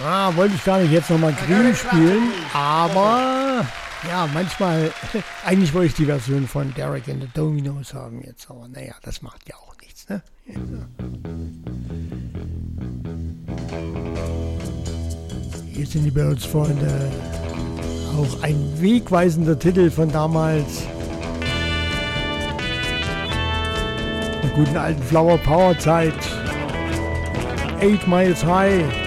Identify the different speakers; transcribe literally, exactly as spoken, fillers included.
Speaker 1: Ah, wollte ich gar nicht jetzt nochmal Green spielen, aber ja, manchmal, eigentlich wollte ich die Version von Derek and the Dominos haben jetzt, aber naja, das macht ja auch nichts, ne? Ja. Hier sind die Birds, Freunde. Auch ein wegweisender Titel von damals. Der guten alten Flower Power Zeit. Eight Miles High.